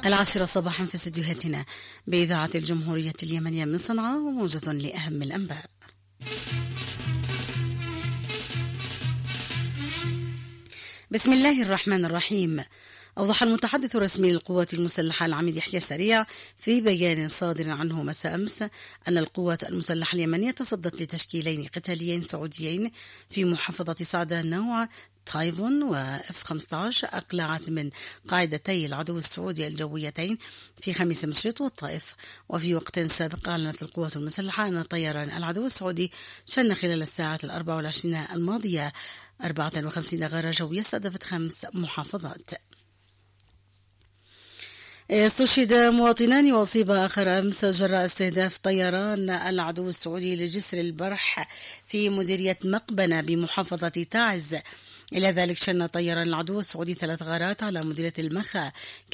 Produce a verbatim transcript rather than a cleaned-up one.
العاشرة صباحا في استديوهاتنا بإذاعة الجمهورية اليمنية من صنعاء، وموجز لأهم الأنباء. بسم الله الرحمن الرحيم. أوضح المتحدث الرسمي للقوات المسلحة العميد يحيى سريع في بيان صادر عنه مساء أمس أن القوات المسلحة اليمنية تصدت لتشكيلين قتاليين سعوديين في محافظة صعدة نوع تايفون وإف خمسة عشر أقلعت من قاعدتي العدو السعودي الجويتين في خميس مشيط والطائف. وفي وقت سابق أعلنت القوات المسلحة أن طيران العدو السعودي شن خلال الساعات الأربع والعشرين الماضية أربعة وخمسين غارة جوية استهدفت خمس محافظات. استشهد مواطنان وأصيب آخر أمس جراء استهداف طيران العدو السعودي لجسر البرح في مديرية مقبنة بمحافظة تعز. إلى ذلك شن طيران العدو السعودي ثلاث غارات على مديرية المخا